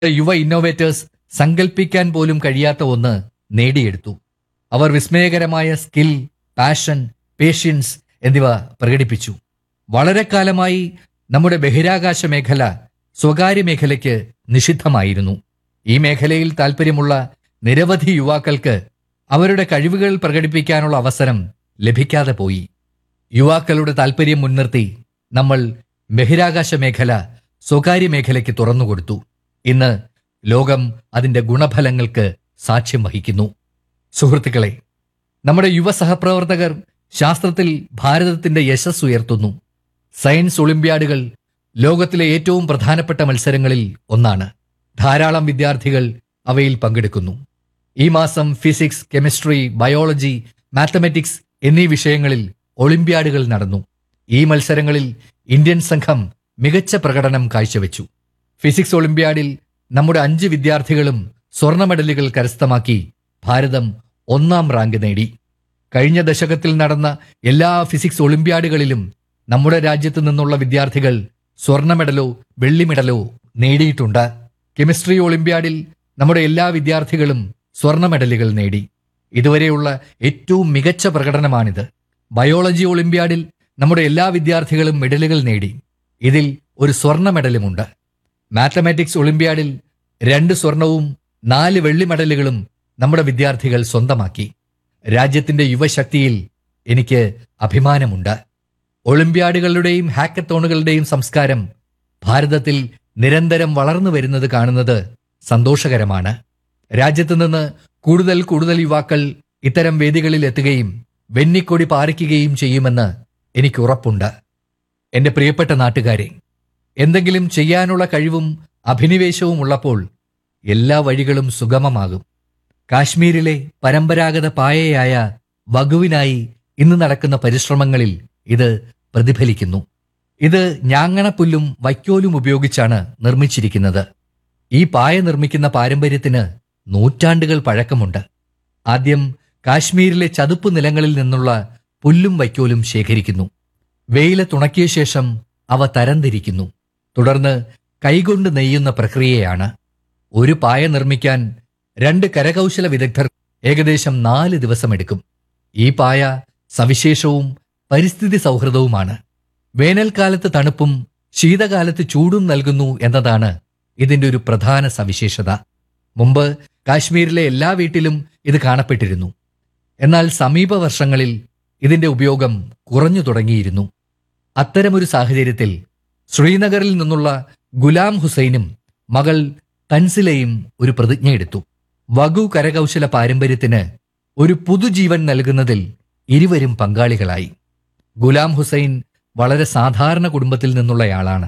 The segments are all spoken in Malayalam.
യുവ ഇന്നോവേറ്റേഴ്സ് സങ്കല്പിക്കാൻ പോലും കഴിയാത്ത ഒന്ന് നേടിയെടുത്തു. അവർ വിസ്മയകരമായ സ്കിൽ, പാഷൻ, പേഷ്യൻസ് എന്നിവ പ്രകടിപ്പിച്ചു. വളരെ കാലമായി നമ്മുടെ ബഹിരാകാശ മേഖല സ്വകാര്യ മേഖലയ്ക്ക് നിഷിദ്ധമായിരുന്നു. ഈ മേഖലയിൽ താൽപ്പര്യമുള്ള നിരവധി യുവാക്കൾക്ക് അവരുടെ കഴിവുകൾ പ്രകടിപ്പിക്കാനുള്ള അവസരം ലഭിക്കാതെ പോയി. യുവാക്കളുടെ താൽപ്പര്യം മുൻനിർത്തി നമ്മൾ ബഹിരാകാശ മേഖല സ്വകാര്യ മേഖലയ്ക്ക് തുറന്നുകൊടുത്തു. ഇന്ന് ലോകം അതിന്റെ ഗുണഫലങ്ങൾക്ക് സാക്ഷ്യം വഹിക്കുന്നു. സുഹൃത്തുക്കളെ, നമ്മുടെ യുവ സഹപ്രവർത്തകർ ശാസ്ത്രത്തിൽ ഭാരതത്തിന്റെ യശസ് ഉയർത്തുന്നു. സയൻസ് ഒളിമ്പ്യാഡുകൾ ലോകത്തിലെ ഏറ്റവും പ്രധാനപ്പെട്ട മത്സരങ്ങളിൽ ഒന്നാണ്. ധാരാളം വിദ്യാർത്ഥികൾ അവയിൽ പങ്കെടുക്കുന്നു. ഈ മാസം ഫിസിക്സ്, കെമിസ്ട്രി, ബയോളജി, മാത്തമാറ്റിക്സ് എന്നീ വിഷയങ്ങളിൽ ഒളിമ്പ്യാഡുകൾ നടന്നു. ഈ മത്സരങ്ങളിൽ ഇന്ത്യൻ സംഘം മികച്ച പ്രകടനം കാഴ്ചവെച്ചു. ഫിസിക്സ് ഒളിമ്പ്യാഡിൽ നമ്മുടെ 5 വിദ്യാർത്ഥികളും സ്വർണ്ണ മെഡലുകൾ കരസ്ഥമാക്കി ഭാരതം 1ാം റാങ്ക് നേടി. കഴിഞ്ഞ ദശകത്തിൽ നടന്ന എല്ലാ ഫിസിക്സ് ഒളിമ്പ്യാഡുകളിലും നമ്മുടെ രാജ്യത്ത് നിന്നുള്ള വിദ്യാർത്ഥികൾ സ്വർണ്ണ മെഡലോ വെള്ളി മെഡലോ നേടിയിട്ടുണ്ട്. കെമിസ്ട്രി ഒളിമ്പ്യാഡിൽ നമ്മുടെ എല്ലാ വിദ്യാർത്ഥികളും സ്വർണ്ണ മെഡലുകൾ നേടി. ഇതുവരെയുള്ള ഏറ്റവും മികച്ച പ്രകടനമാണിത്. ബയോളജി ഒളിമ്പ്യാഡിൽ നമ്മുടെ എല്ലാ വിദ്യാർത്ഥികളും മെഡലുകൾ നേടി. ഇതിൽ ഒരു സ്വർണ്ണ മെഡലുമുണ്ട്. മാത്തമാറ്റിക്സ് ഒളിമ്പ്യാഡിൽ 2 സ്വർണവും 4 വെള്ളി മെഡലുകളും നമ്മുടെ വിദ്യാർത്ഥികൾ സ്വന്തമാക്കി. രാജ്യത്തിന്റെ യുവശക്തിയിൽ എനിക്ക് അഭിമാനമുണ്ട്. ഒളിമ്പ്യാഡുകളുടെയും ഹാക്കത്തോണുകളുടെയും സംസ്കാരം ഭാരതത്തിൽ നിരന്തരം വളർന്നു വരുന്നത് കാണുന്നത് സന്തോഷകരമാണ്. രാജ്യത്ത് നിന്ന് കൂടുതൽ യുവാക്കൾ ഇത്തരം വേദികളിൽ എത്തുകയും വെന്നിക്കൊടി പാറിക്കുകയും ചെയ്യുമെന്ന് എനിക്ക് ഉറപ്പുണ്ട്. എന്റെ പ്രിയപ്പെട്ട നാട്ടുകാരെ, എന്തെങ്കിലും ചെയ്യാനുള്ള കഴിവും അഭിനിവേശവും ഉള്ളപ്പോൾ എല്ലാ വഴികളും സുഗമമാകും. കാശ്മീരിലെ പരമ്പരാഗത പായയായ വഗുവിനായി ഇന്ന് നടക്കുന്ന പരിശ്രമങ്ങളിൽ ഇത് പ്രതിഫലിക്കുന്നു. ഇത് ഞാങ്ങണപ്പുല്ലും വൈക്കോലും ഉപയോഗിച്ചാണ് നിർമ്മിച്ചിരിക്കുന്നത്. ഈ പായ നിർമ്മിക്കുന്ന പാരമ്പര്യത്തിന് നൂറ്റാണ്ടുകൾ പഴക്കമുണ്ട്. ആദ്യം കാശ്മീരിലെ ചതുപ്പ് നിലങ്ങളിൽ നിന്നുള്ള പുല്ലും വൈക്കോലും ശേഖരിക്കുന്നു. വെയിലത്തുണക്കിയ ശേഷം അവ തരംതിരിക്കുന്നു. തുടർന്ന് കൈകൊണ്ട് നെയ്യുന്ന പ്രക്രിയയാണ്. ഒരു പായ നിർമ്മിക്കാൻ 2 കരകൗശല വിദഗ്ധർ ഏകദേശം 4 ദിവസമെടുക്കും. ഈ പായ സവിശേഷവും പരിസ്ഥിതി സൗഹൃദവുമാണ്. വേനൽക്കാലത്ത് തണുപ്പും ശീതകാലത്ത് ചൂടും നൽകുന്നു എന്നതാണ് ഇതിന്റെ ഒരു പ്രധാന സവിശേഷത. മുമ്പ് കാശ്മീരിലെ എല്ലാ വീട്ടിലും ഇത് കാണപ്പെട്ടിരുന്നു. എന്നാൽ സമീപ വർഷങ്ങളിൽ ഇതിന്റെ ഉപയോഗം കുറഞ്ഞു തുടങ്ങിയിരുന്നു. അത്തരമൊരു സാഹചര്യത്തിൽ ശ്രീനഗറിൽ നിന്നുള്ള ഗുലാം ഹുസൈനും മകൾ തൻസിലയും ഒരു പ്രതിജ്ഞയെടുത്തു. വഗു കരകൗശല പാരമ്പര്യത്തിന് ഒരു പുതുജീവൻ നൽകുന്നതിൽ ഇരുവരും പങ്കാളികളായി. ഗുലാം ഹുസൈൻ വളരെ സാധാരണ കുടുംബത്തിൽ നിന്നുള്ളയാളാണ്.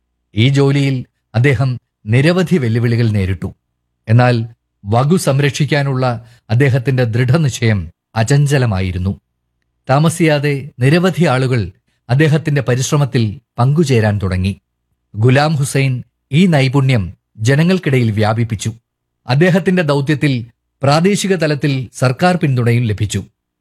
ഈ ജോലിയിൽ അദ്ദേഹം നിരവധി വെല്ലുവിളികൾ നേരിട്ടു. എന്നാൽ വഗു സംരക്ഷിക്കാനുള്ള അദ്ദേഹത്തിന്റെ ദൃഢനിശ്ചയം അചഞ്ചലമായിരുന്നു. താമസിയാതെ നിരവധി ആളുകൾ അദ്ദേഹത്തിന്റെ പരിശ്രമത്തിൽ പങ്കുചേരാൻ തുടങ്ങി. ഗുലാം ഹുസൈൻ ഈ നൈപുണ്യം ജനങ്ങൾക്കിടയിൽ വ്യാപിപ്പിച്ചു. അദ്ദേഹത്തിന്റെ ദൗത്യത്തിൽ പ്രാദേശിക തലത്തിൽ സർക്കാർ പിന്തുണയും ലഭിച്ചു.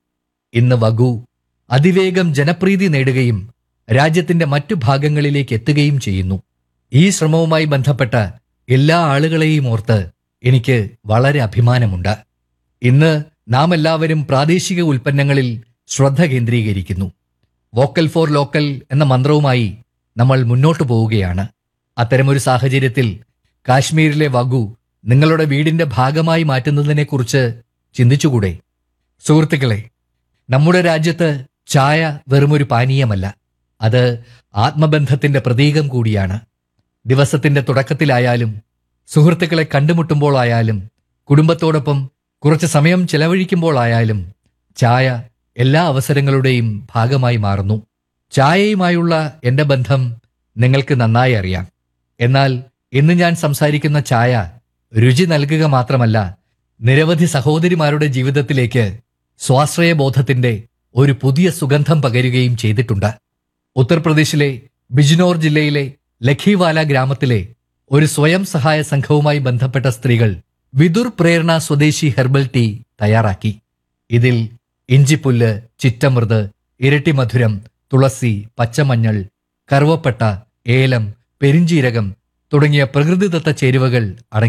ഇന്ന് വഗു അതിവേഗം ജനപ്രീതി നേടുകയും രാജ്യത്തിന്റെ മറ്റു ഭാഗങ്ങളിലേക്ക് എത്തുകയും ചെയ്യുന്നു. ഈ ശ്രമവുമായി ബന്ധപ്പെട്ട എല്ലാ ആളുകളെയും ഓർത്ത് എനിക്ക് വളരെ അഭിമാനമുണ്ട്. ഇന്ന് നാം എല്ലാവരും പ്രാദേശിക ഉൽപ്പന്നങ്ങളിൽ ശ്രദ്ധ കേന്ദ്രീകരിക്കുന്നു. വോക്കൽ ഫോർ ലോക്കൽ എന്ന മന്ത്രവുമായി നമ്മൾ മുന്നോട്ടു പോവുകയാണ്. അത്തരമൊരു സാഹചര്യത്തിൽ കാശ്മീരിലെ വഗു നിങ്ങളുടെ വീടിന്റെ ഭാഗമായി മാറ്റുന്നതിനെക്കുറിച്ച് ചിന്തിച്ചുകൂടെ? സുഹൃത്തുക്കളെ, നമ്മുടെ രാജ്യത്ത് ചായ വെറുമൊരു പാനീയമല്ല, അത് ആത്മബന്ധത്തിന്റെ പ്രതീകം കൂടിയാണ്. ദിവസത്തിന്റെ തുടക്കത്തിലായാലും സുഹൃത്തുക്കളെ കണ്ടുമുട്ടുമ്പോഴായാലും കുടുംബത്തോടൊപ്പം കുറച്ച് സമയം ചെലവഴിക്കുമ്പോഴായാലും ചായ എല്ലാ അവസരങ്ങളുടെയും ഭാഗമായി മാറുന്നു. ചായയുമായുള്ള എന്റെ ബന്ധം നിങ്ങൾക്ക് നന്നായി അറിയാം. എന്നാൽ ഇന്ന് ഞാൻ സംസാരിക്കുന്ന ചായ രുചി നൽകുക മാത്രമല്ല, നിരവധി സഹോദരിമാരുടെ ജീവിതത്തിലേക്ക് സ്വാശ്രയബോധത്തിന്റെ ഒരു പുതിയ സുഗന്ധം പകരുകയും ചെയ്തിട്ടുണ്ട്. ഉത്തർപ്രദേശിലെ ബിജ്നോർ ജില്ലയിലെ ലഖിവാല ഗ്രാമത്തിലെ ഒരു സ്വയം സഹായ സംഘവുമായി ബന്ധപ്പെട്ട സ്ത്രീകൾ വിദുർ പ്രേരണ സ്വദേശി ഹെർബൽ ടീ തയ്യാറാക്കി. ഇതിൽ ഇഞ്ചിപ്പുല്ല്, ചിറ്റമൃത്, ഇരട്ടി മധുരം, തുളസി, പച്ചമഞ്ഞൾ, കറുവപ്പട്ട, ഏലം, പെരിഞ്ചീരകം തുടങ്ങിയ പ്രകൃതിദത്ത ചേരുവകൾ അടങ്ങി